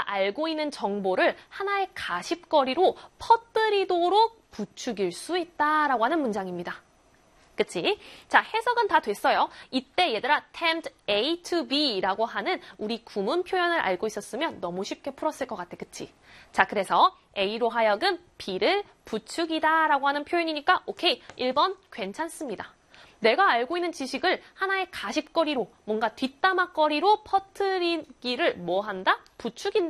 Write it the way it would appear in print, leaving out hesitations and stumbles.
내가 알고 있는 정보를 하나의 가십거리로 퍼뜨리도록 부추길 수 있다라고 하는 문장입니다. 그치? 자, 해석은 다 됐어요. 이때 얘들아 tempt A to B라고 하는 우리 구문 표현을 알고 있었으면 너무 쉽게 풀었을 것 같아. 그치? 자, 그래서 A로 하여금 B를 부추기다 라고 하는 표현이니까 오케이, 1번 괜찮습니다. 내가 알고 있는 지식을 하나의 가십거리로, 뭔가 뒷담화거리로 퍼뜨리기를 뭐 한다? 부추긴다.